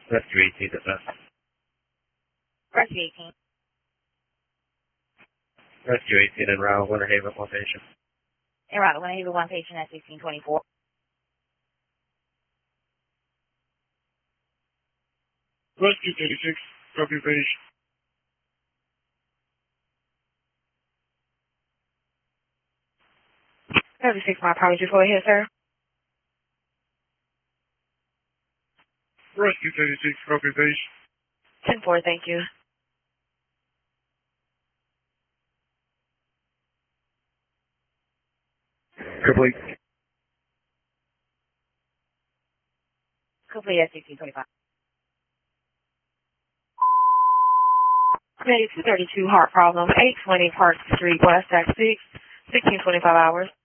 Rescue 18 to best. Rescue 18. Rescue 18 en route, Winter Haven, one patient. En route, Winter Haven, one patient at 1624. Rescue 36, copy patient. 36, my apologies. Go ahead, sir. Rescue 36, copy patient. 10-4, thank you. Complete. Complete at 1625. Committee 232, heart problem, 820 Park Street, West, at 1625 hours.